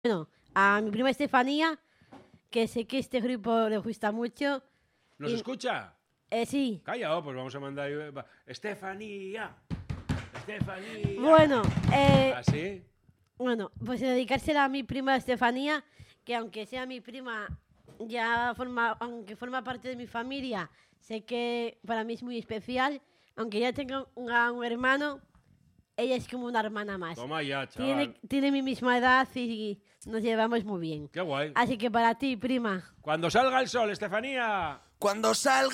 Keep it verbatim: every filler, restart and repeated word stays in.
Bueno, a mi prima Estefanía, que sé que este grupo le gusta mucho. ¿Nos y- escucha? Eh, sí. Calla, oh, pues vamos a mandar... ahí- va. Estefanía. Estefanía. Bueno, eh, ¿Así? bueno, pues dedicársela a mi prima Estefanía, que aunque sea mi prima, ya forma, aunque forma parte de mi familia, sé que para mí es muy especial. Aunque ya tengo un, a un hermano, ella es como una hermana más. Toma ya, chaval. Tiene, tiene mi misma edad y nos llevamos muy bien. Qué guay. Así que para ti, prima. Cuando salga el sol, Estefanía. Cuando salga